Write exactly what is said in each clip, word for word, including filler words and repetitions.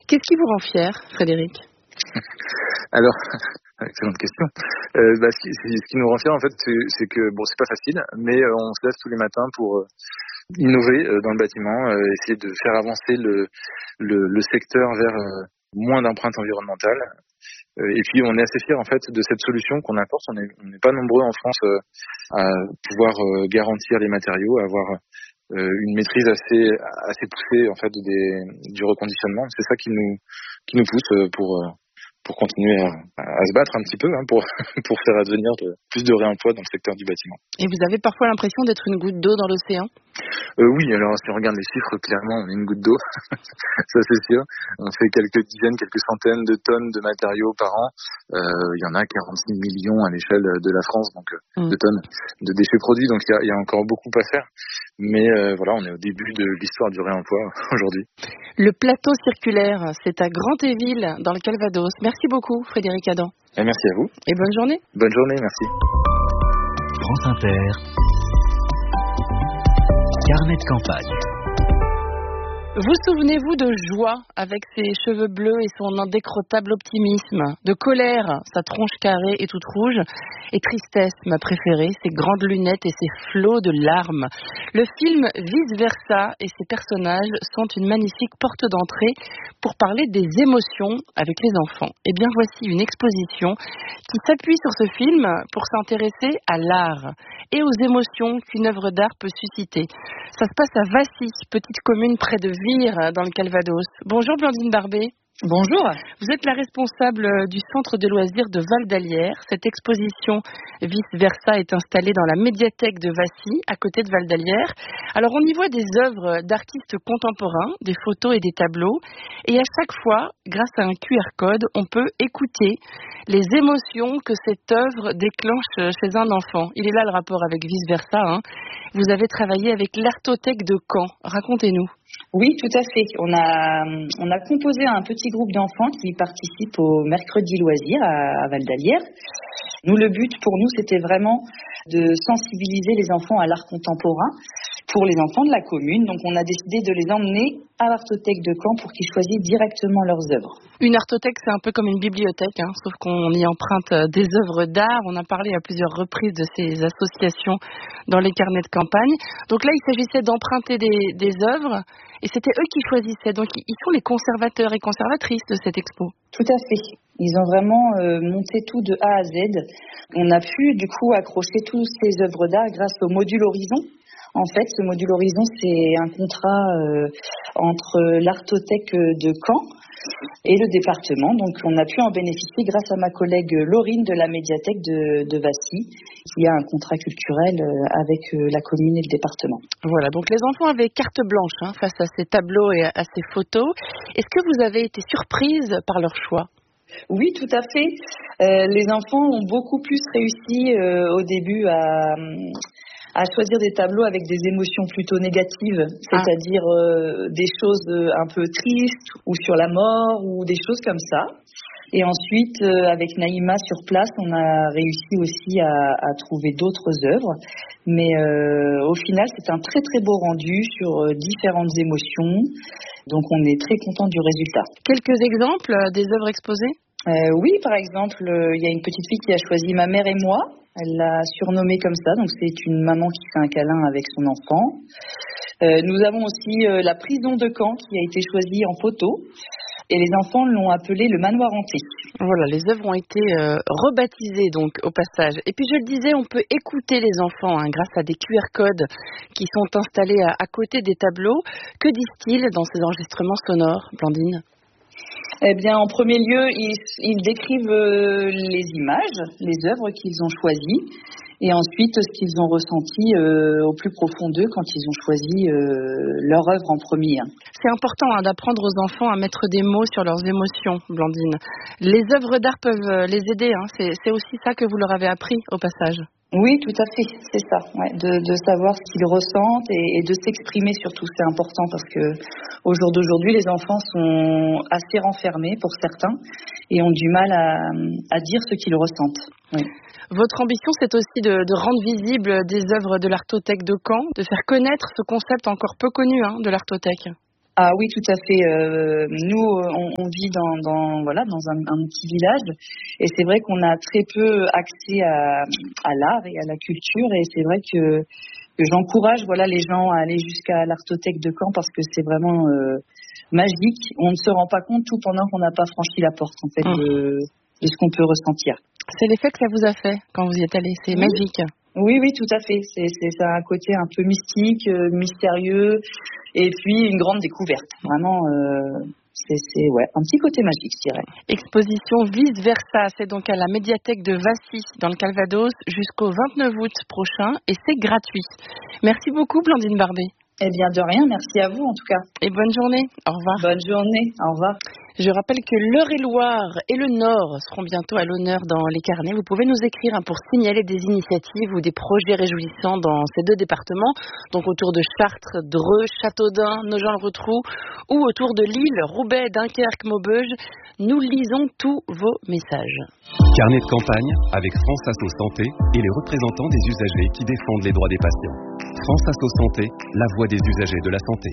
Qu'est-ce qui vous rend fier, Frédéric ? Alors, excellente question. Euh, bah, ce, qui, ce qui nous rend fiers, en fait, c'est, c'est que bon, c'est pas facile, mais euh, on se lève tous les matins pour euh, innover euh, dans le bâtiment, euh, essayer de faire avancer le, le, le secteur vers euh, moins d'empreinte environnementale. Euh, et puis, on est assez fiers, en fait, de cette solution qu'on apporte. On n'est on n'est pas nombreux en France euh, à pouvoir euh, garantir les matériaux, à avoir euh, une maîtrise assez assez poussée, en fait, des, du reconditionnement. C'est ça qui nous qui nous pousse euh, pour euh, pour continuer à, à se battre un petit peu, hein, pour pour faire advenir de, plus de réemploi dans le secteur du bâtiment. Et vous avez parfois l'impression d'être une goutte d'eau dans l'océan ? Euh, oui, alors si on regarde les chiffres, clairement, on est une goutte d'eau, ça c'est sûr. On fait quelques dizaines, quelques centaines de tonnes de matériaux par an. Euh, il y en a quarante-six millions à l'échelle de la France, donc mmh. de tonnes de déchets produits. Donc il y a, il y a encore beaucoup à faire. Mais euh, voilà, on est au début de l'histoire du réemploi aujourd'hui. Le plateau circulaire, c'est à Grand-Éville, dans le Calvados. Merci beaucoup, Frédéric Adam. Et merci à vous. Et bonne journée. Bonne journée, merci. France Inter. Carnet de campagne. Vous souvenez-vous de Joie avec ses cheveux bleus et son indécrottable optimisme, de Colère, sa tronche carrée et toute rouge, et Tristesse, ma préférée, ses grandes lunettes et ses flots de larmes. Le film Vice Versa et ses personnages sont une magnifique porte d'entrée pour parler des émotions avec les enfants. Et bien voici une exposition qui s'appuie sur ce film pour s'intéresser à l'art et aux émotions qu'une œuvre d'art peut susciter. Ça se passe à Vassy, petite commune près de Vire, dans le Calvados. Bonjour Blandine Barbet. Bonjour. Vous êtes la responsable du centre de loisirs de Val d'Alière. Cette exposition Vice Versa est installée dans la médiathèque de Vassy, à côté de Val d'Alière. Alors on y voit des œuvres d'artistes contemporains, des photos et des tableaux. Et à chaque fois, grâce à un Q R code, on peut écouter les émotions que cette œuvre déclenche chez un enfant. Il est là le rapport avec Vice Versa, hein. Vous avez travaillé avec l'Artothèque de Caen. Racontez-nous. Oui, tout à fait. On a, on a composé un petit groupe d'enfants qui participent au mercredi loisirs à, à Val d'Alière. Nous, le but pour nous, c'était vraiment de sensibiliser les enfants à l'art contemporain pour les enfants de la commune. Donc, on a décidé de les emmener à l'Artothèque de Caen pour qu'ils choisissent directement leurs œuvres. Une artothèque, c'est un peu comme une bibliothèque, hein, sauf qu'on y emprunte des œuvres d'art. On a parlé à plusieurs reprises de ces associations dans les carnets de campagne. Donc là, il s'agissait d'emprunter des, des œuvres et c'était eux qui choisissaient. Donc, ils sont les conservateurs et conservatrices de cette expo. Tout à fait. Ils ont vraiment euh, monté tout de A à Z. On a pu, du coup, accrocher toutes ces œuvres d'art grâce au module Horizon. En fait, ce module Horizon, c'est un contrat euh, entre l'Artothèque de Caen et le département. Donc, on a pu en bénéficier grâce à ma collègue Laurine de la médiathèque de, de Vassy, qui a un contrat culturel avec la commune et le département. Voilà, donc les enfants avaient carte blanche hein, face à ces tableaux et à ces photos. Est-ce que vous avez été surprise par leur choix ? Oui, tout à fait. Euh, les enfants ont beaucoup plus réussi euh, au début à... à choisir des tableaux avec des émotions plutôt négatives, c'est-à-dire euh, des choses un peu tristes ou sur la mort ou des choses comme ça. Et ensuite, euh, avec Naïma sur place, on a réussi aussi à, à trouver d'autres œuvres. Mais euh, au final, c'est un très très beau rendu sur euh, différentes émotions. Donc on est très content du résultat. Quelques exemples euh, des œuvres exposées ? euh, Oui, par exemple, euh, il y a une petite fille qui a choisi Ma mère et moi. Elle l'a surnommée comme ça, donc c'est une maman qui fait un câlin avec son enfant. Euh, nous avons aussi euh, la prison de Caen qui a été choisie en photo et les enfants l'ont appelée le manoir hanté. Voilà, les œuvres ont été euh, rebaptisées donc au passage. Et puis je le disais, on peut écouter les enfants hein, grâce à des Q R codes qui sont installés à, à côté des tableaux. Que disent-ils dans ces enregistrements sonores, Blandine ? Eh bien, en premier lieu, ils, ils décrivent euh, les images, les œuvres qu'ils ont choisies, et ensuite ce qu'ils ont ressenti euh, au plus profond d'eux quand ils ont choisi euh, leur œuvre en premier. C'est important hein, d'apprendre aux enfants à mettre des mots sur leurs émotions, Blandine. Les œuvres d'art peuvent les aider, hein. c'est, c'est aussi ça que vous leur avez appris au passage. Oui, tout à fait, c'est ça, ouais, de, de savoir ce qu'ils ressentent et, et de s'exprimer surtout, c'est important parce que au jour d'aujourd'hui, les enfants sont assez renfermés pour certains et ont du mal à, à dire ce qu'ils ressentent. Oui. Votre ambition, c'est aussi de, de rendre visibles des œuvres de l'Artothèque de Caen, de faire connaître ce concept encore peu connu hein, de l'Artothèque. Ah oui, tout à fait. Euh, nous, on, on vit dans, dans voilà dans un, un petit village, et c'est vrai qu'on a très peu accès à, à l'art et à la culture, et c'est vrai que, que j'encourage voilà les gens à aller jusqu'à l'Artothèque de Caen, parce que c'est vraiment euh, magique. On ne se rend pas compte tout pendant qu'on n'a pas franchi la porte en fait mmh. de, de ce qu'on peut ressentir. C'est l'effet que ça vous a fait quand vous y êtes allé. C'est oui. magique. Oui, oui, tout à fait. C'est, c'est, ça a un côté un peu mystique, euh, mystérieux, et puis une grande découverte. Vraiment, euh, c'est, c'est ouais, un petit côté magique, je dirais. Exposition Vice Versa, c'est donc à la médiathèque de Vassy, dans le Calvados, jusqu'au vingt-neuf août prochain, et c'est gratuit. Merci beaucoup, Blandine Barbet. Eh bien, de rien, merci à vous en tout cas. Et bonne journée, au revoir. Bonne journée, au revoir. Je rappelle que l'Eure-et-Loire et le Nord seront bientôt à l'honneur dans les carnets. Vous pouvez nous écrire hein, pour signaler des initiatives ou des projets réjouissants dans ces deux départements, donc autour de Chartres, Dreux, Châteaudun, Nogent-le-Rotrou, ou autour de Lille, Roubaix, Dunkerque, Maubeuge. Nous lisons tous vos messages. Carnet de campagne avec France Asso Santé et les représentants des usagers qui défendent les droits des patients. France Asso Santé, la voix des usagers de la santé.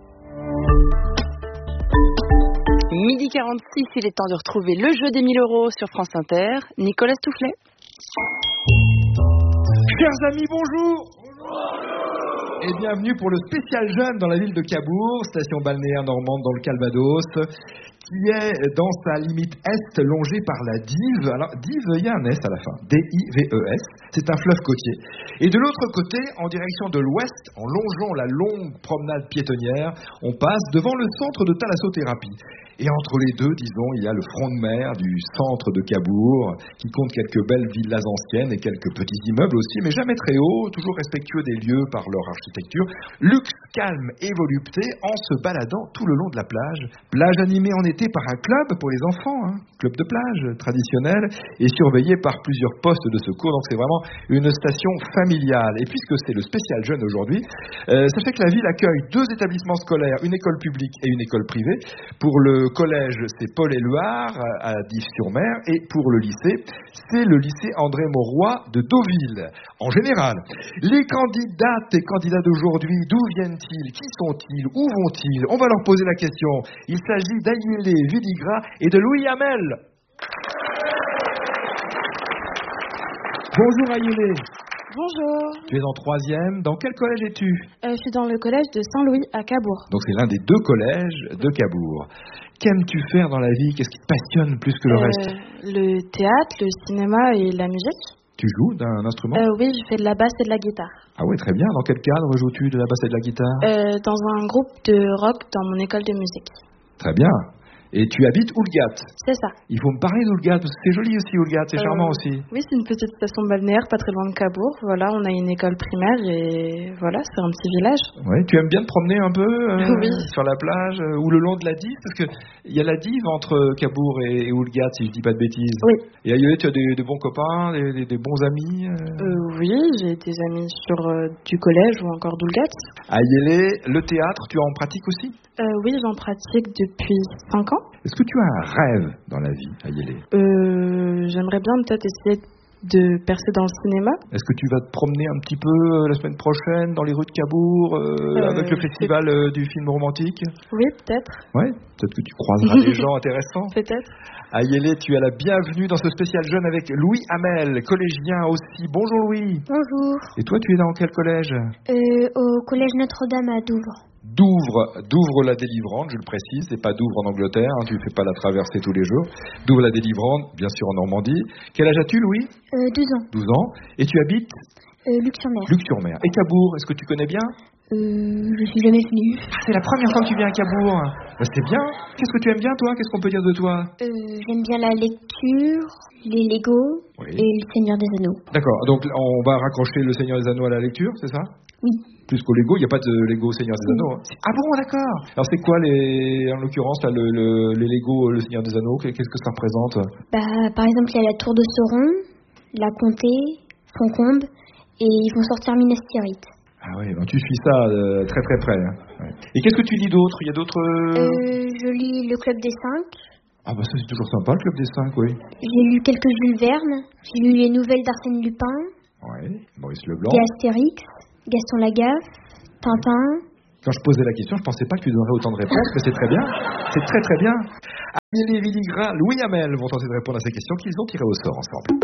Midi quarante-six, il est temps de retrouver le jeu des mille euros sur France Inter. Nicolas Stoufflet. Chers amis, bonjour. Bonjour. Et bienvenue pour le spécial jeune dans la ville de Cabourg, station balnéaire normande dans le Calvados, qui est dans sa limite est longée par la Dive. Alors, Dive, il y a un S à la fin, D I V E S, c'est un fleuve côtier. Et de l'autre côté, en direction de l'ouest, en longeant la longue promenade piétonnière, on passe devant le centre de thalassothérapie. Et entre les deux, disons, il y a le front de mer du centre de Cabourg, qui compte quelques belles villas anciennes et quelques petits immeubles aussi, mais jamais très hauts, toujours respectueux des lieux par leur architecture. Luxe, calme et volupté en se baladant tout le long de la plage. Plage animée en été par un club pour les enfants, hein, club de plage traditionnel, et surveillé par plusieurs postes de secours. Donc c'est vraiment une station familiale. Et puisque c'est le spécial jeune aujourd'hui, euh, ça fait que la ville accueille deux établissements scolaires, une école publique et une école privée. Pour le collège, c'est Paul-Éluard à Dives-sur-Mer, et pour le lycée, c'est le lycée André Mauroy de Deauville. En général, les candidates et candidats d'aujourd'hui, d'où viennent-ils? Qui sont-ils? Où vont-ils? On va leur poser la question. Il s'agit d'Ayélé Vidigra et de Louis Hamel. Bonjour Ayélé. Bonjour. Tu es en troisième. Dans quel collège es-tu? euh, Je suis dans le collège de Saint-Louis à Cabourg. Donc c'est l'un des deux collèges de Cabourg. Qu'aimes-tu faire dans la vie? Qu'est-ce qui te passionne plus que le euh, reste? Le théâtre, le cinéma et la musique. Tu joues d'un instrument? euh, Oui, je fais de la basse et de la guitare. Ah oui, très bien. Dans quel cadre joues-tu de la basse et de la guitare? euh, Dans un groupe de rock dans mon école de musique. Très bien. Et tu habites Houlgate? C'est ça. Il faut me parler d'Houlgate, parce que c'est joli aussi Houlgate, c'est euh, charmant aussi. Oui, c'est une petite station balnéaire, pas très loin de Cabourg. Voilà, on a une école primaire et voilà, c'est un petit village. Oui, tu aimes bien te promener un peu euh, oui. sur la plage euh, ou le long de la Dive? Parce qu'il y a la Dive entre Cabourg et, et Houlgate, si je dis pas de bêtises. Oui. Et ailleurs, tu as des, des bons copains, des, des, des bons amis euh... Euh, Oui, j'ai des amis sur euh, du collège ou encore d'Houlgate. Ayélé, le théâtre, tu en pratiques aussi? euh, Oui, j'en pratique depuis cinq ans. Est-ce que tu as un rêve dans la vie, Ayélé? euh, J'aimerais bien peut-être essayer de percer dans le cinéma. Est-ce que tu vas te promener un petit peu euh, la semaine prochaine dans les rues de Cabourg euh, euh, avec le festival euh, du film romantique? Oui, peut-être. Oui, peut-être que tu croiseras des gens intéressants. Peut-être. Ayélé, tu es la bienvenue dans ce spécial jeune avec Louis Hamel, collégien aussi. Bonjour Louis. Bonjour. Et toi, tu es dans quel collège? euh, Au collège Notre-Dame à Douvres. Douvres, Douvres la délivrante, je le précise, c'est pas Douvres en Angleterre, hein, tu ne fais pas la traversée tous les jours. Douvres la délivrante, bien sûr en Normandie. Quel âge as-tu, Louis? euh, douze ans. douze ans. Et tu habites euh, Luc-sur-Mer. Luc-sur-Mer. Et Cabourg, est-ce que tu connais bien? euh, Je suis jamais venue. Ah, c'est la première fois que tu viens à Cabourg. Bah, c'est bien. Qu'est-ce que tu aimes bien, toi? Qu'est-ce qu'on peut dire de toi? euh, J'aime bien la lecture, les Legos oui. et le Seigneur des Anneaux. D'accord, donc on va raccrocher le Seigneur des Anneaux à la lecture, c'est ça? Oui. Plus qu'au Lego, il n'y a pas de Lego Seigneur des Anneaux. Hein. Ah bon, d'accord. Alors c'est quoi, les, en l'occurrence, là, le, le, les Lego Le Seigneur des Anneaux? Qu'est-ce que ça représente? Bah, par exemple, il y a la tour de Sauron, la comté, Foncombe, et ils vont sortir Minas Tirith. Ah oui, ben tu suis ça euh, très très près. Hein. Ouais. Et qu'est-ce que tu lis d'autre? Il y a d'autres... Euh, je lis le Club des Cinq. Ah bah ça c'est toujours sympa, le Club des Cinq, oui. J'ai lu quelques Jules Verne. J'ai lu les nouvelles d'Arsène Lupin. Oui, Maurice Leblanc. Des Astérix, Gaston Lagaffe, Tintin, Quand je posais la question, je pensais pas que tu donnerais autant de réponses, mais c'est très bien. C'est très très bien. Amélie Villigrin, Louis Hamel vont tenter de répondre à ces questions qu'ils ont tirées au sort ensemble.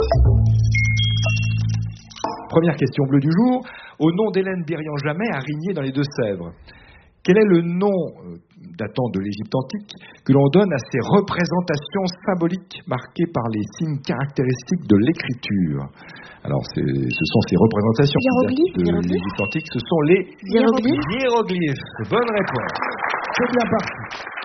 Première question bleue du jour. Au nom d'Hélène Birian-Jamet, Araignée dans les Deux-Sèvres, quel est le nom euh, datant de l'Égypte antique que l'on donne à ces représentations symboliques marquées par les signes caractéristiques de l'écriture? Alors, c'est, ce sont ces représentations Hiéroglyphes, de l'Égypte antique, ce sont les Hiéroglyphes. hiéroglyphes. Bonne réponse. C'est bien parti.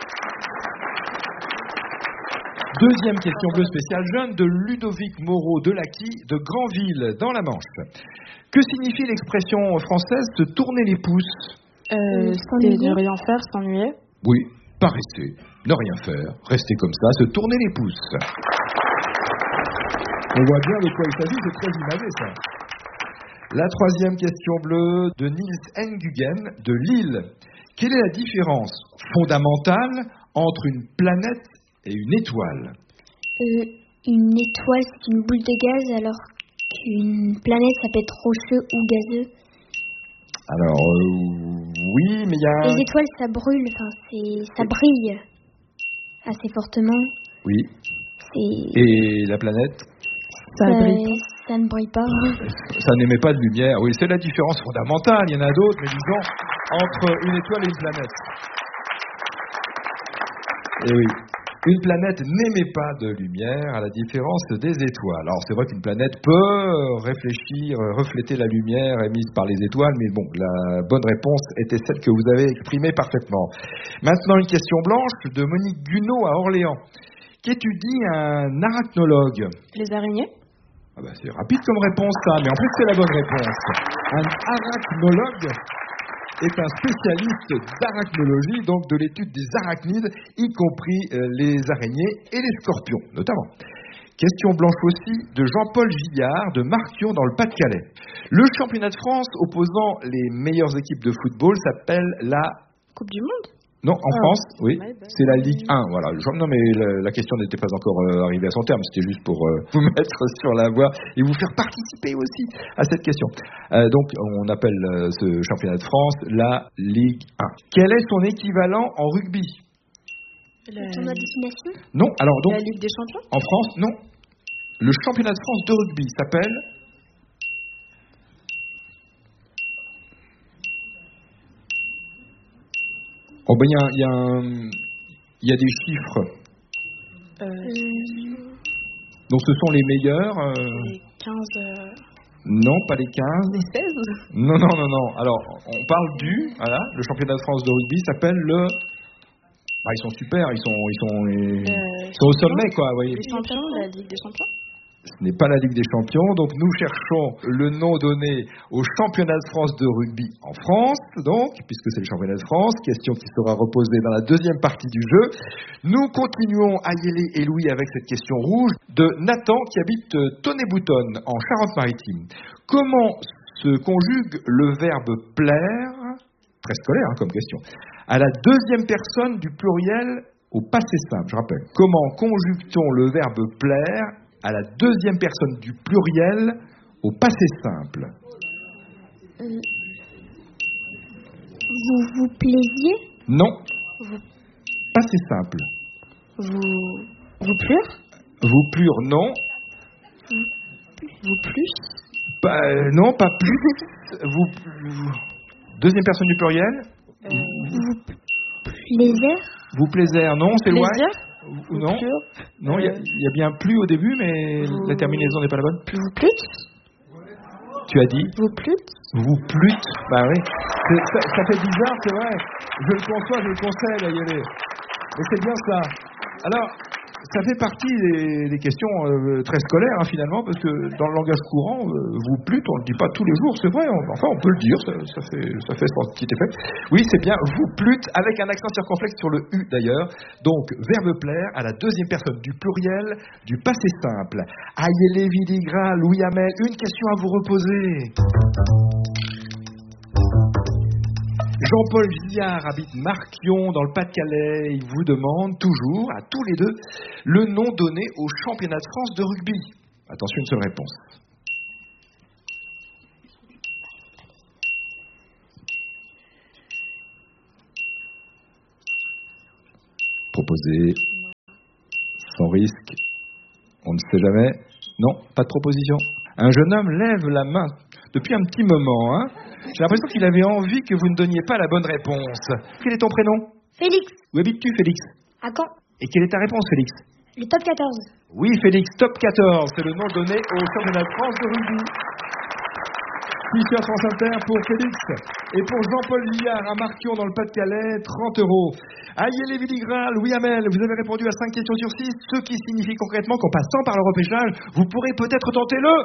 Deuxième question bleue spéciale jeune de Ludovic Moreau de Lacqui de Granville dans la Manche. Que signifie l'expression française se tourner les pouces? Euh, c'est ne rien faire, s'ennuyer. Oui, pas rester, ne rien faire, rester comme ça, se tourner les pouces. On voit bien de quoi il s'agit, c'est très imagé ça. La troisième question bleue de Niels Nguyen de Lille. Quelle est la différence fondamentale entre une planète et une étoile? Euh, une étoile, c'est une boule de gaz, alors qu'une planète, ça peut être rocheux ou gazeux. Alors, euh, oui, mais il y a... Les étoiles, ça brûle, enfin, c'est, ça brille assez fortement. Oui. C'est... Et la planète? Ça ça, brille. ça ne brille pas. Ça n'émet pas de lumière. Oui, c'est la différence fondamentale. Il y en a d'autres, mais disons, entre une étoile et une planète. Et oui. Une planète n'émet pas de lumière, à la différence des étoiles. Alors c'est vrai qu'une planète peut réfléchir, refléter la lumière émise par les étoiles, mais bon, la bonne réponse était celle que vous avez exprimée parfaitement. Maintenant, une question blanche de Monique Gunaud à Orléans. Qu'étudie un arachnologue? Les araignées. Ah bah c'est rapide comme réponse ça, mais en plus c'est la bonne réponse. Un arachnologue est un spécialiste d'arachnologie, donc de l'étude des arachnides, y compris euh, les araignées et les scorpions, notamment. Question blanche aussi de Jean-Paul Gillard de Marquion dans le Pas-de-Calais. Le championnat de France opposant les meilleures équipes de football s'appelle la... Coupe du Monde. Non, en Ah, France, oui, ouais, bah, c'est la Ligue un. Voilà. Non, mais la, la question n'était pas encore euh, arrivée à son terme. C'était juste pour euh, vous mettre sur la voie et vous faire participer aussi à cette question. Euh, donc, on appelle euh, ce championnat de France la Ligue un. Quel est son équivalent en rugby? Le tournoi de destination. Non, alors donc... La Ligue des Champions. En France, non. Le championnat de France de rugby s'appelle... Oh ben, il y a, y, a un... y a des chiffres. Euh, Donc ce sont les meilleurs. Euh... les quinze. Euh... Non, pas les quinze. Les seize. Non, non, non, non. Alors, on parle du... Voilà, le championnat de France de rugby s'appelle le... Bah, ils sont super, ils sont, ils sont, ils Euh, sont au sommet, quoi, vous voyez. Les champions, la Ligue des Champions. Ce n'est pas la Ligue des Champions, donc nous cherchons le nom donné au championnat de France de rugby en France, donc, puisque c'est le championnat de France, question qui sera reposée dans la deuxième partie du jeu. Nous continuons Ayélé et Louis avec cette question rouge de Nathan qui habite Tonnay-Boutonne en Charente-Maritime. Comment se conjugue le verbe plaire, très scolaire hein, comme question, à la deuxième personne du pluriel au passé simple, je rappelle. Comment conjugue-t-on le verbe plaire à la deuxième personne du pluriel au passé simple? Euh, vous vous plaisiez? Non. Vous, Passé simple. vous, vous plure? Vous plure, non. Vous plus? Pas, euh, non, pas plus. Vous, vous- Deuxième personne du pluriel. Euh, Vous plaisez? Vous plaisir, non, c'est loin. Plaisir? Ou non. Plure? Non, il y a- il y, a bien plus au début, mais Vous- la terminaison n'est pas la bonne. Vous plûtes? Tu as dit Vous plûtes? vous plûtes. Bah oui. C'est- Ça, ça fait bizarre, c'est vrai. Je le conçois, je le conseille à y aller. Mais c'est bien ça. Alors, ça fait partie des, des questions euh, très scolaires, hein, finalement, parce que dans le langage courant, euh, vous plûtes, on ne le dit pas tous les jours, c'est vrai. on- enfin, on peut le dire, ça, ça fait, ça fait son petit effet. Oui, c'est bien, vous plûtes, avec un accent circonflexe sur le U d'ailleurs. Donc, verbe plaire à la deuxième personne du pluriel du passé simple. Ayélé Villigrin, Louis Hamel, une question à vous reposer. Jean-Paul Gillard habite Marquion dans le Pas-de-Calais. Il vous demande toujours, à tous les deux, le nom donné au championnat de France de rugby. Attention, une seule réponse. proposer? Sans risque. On ne sait jamais. Non, pas de proposition. Un jeune homme lève la main depuis un petit moment. Hein. J'ai l'impression qu'il avait envie que vous ne donniez pas la bonne réponse. Quel est ton prénom? Félix. Où habites-tu, Félix? À Caen. Et quelle est ta réponse, Félix? Le top quatorze. Oui, Félix, top quatorze. C'est le nom donné au championnat de France de rugby. T-shirt France Inter pour Félix. Et pour Jean-Paul Villard à Marquion dans le Pas-de-Calais, trente euros. Aïe Villigral, Louis Hamel, vous avez répondu à cinq questions sur six, ce qui signifie concrètement qu'en passant par le repêchage, vous pourrez peut-être tenter le...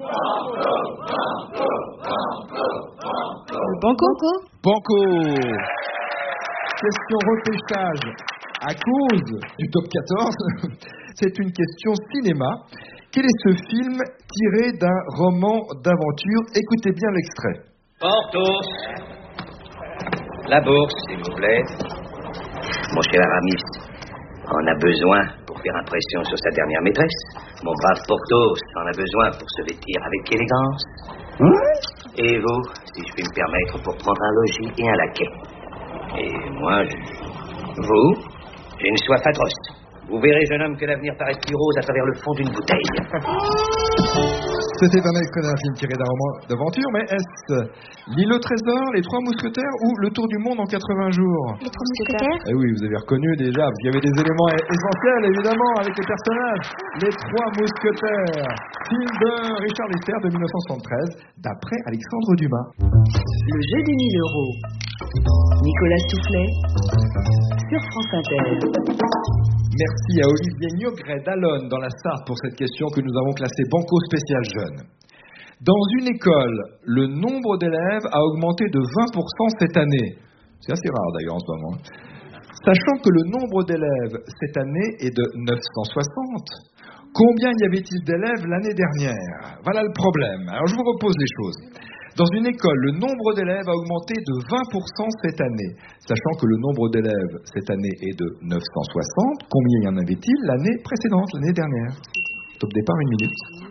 Banco. Banco. Question repêchage. À cause du top quatorze, c'est une question cinéma. Quel est ce film tiré d'un roman d'aventure? Écoutez bien l'extrait. Porthos. La bourse, s'il vous plaît. Mon cher Aramis en a besoin pour faire impression sur sa dernière maîtresse. Mon brave Porthos en a besoin pour se vêtir avec élégance. Et vous, si je puis me permettre, pour prendre un logis et un laquais. Et moi, je... vous, j'ai une soif atroce. Vous verrez, jeune homme, que l'avenir paraît plus rose à travers le fond d'une bouteille. C'était un un film tiré d'un roman d'aventure, mais est-ce L'île au trésor, Les Trois Mousquetaires ou Le Tour du monde en quatre-vingts jours? Les Trois Mousquetaires. Eh oui, vous avez reconnu déjà, parce qu'il y avait des éléments essentiels, évidemment, avec les personnages. Les Trois Mousquetaires, film de Richard Lester de mille neuf cent soixante-treize, d'après Alexandre Dumas. Le jeu des mille euros. Nicolas Soufflet, sur France Inter. Merci à Olivier Niogret d'Allonne dans la Sarthe pour cette question que nous avons classée Banco spécial jeune. Dans une école, le nombre d'élèves a augmenté de vingt pour cent cette année. C'est assez rare d'ailleurs en ce moment. Sachant que le nombre d'élèves cette année est de neuf cent soixante, combien y avait-il d'élèves l'année dernière? Voilà le problème. Alors je vous repose les choses. Dans une école, le nombre d'élèves a augmenté de vingt pour cent cette année. Sachant que le nombre d'élèves cette année est de neuf cent soixante, combien y en avait-il l'année précédente, l'année dernière? Top départ, une minute.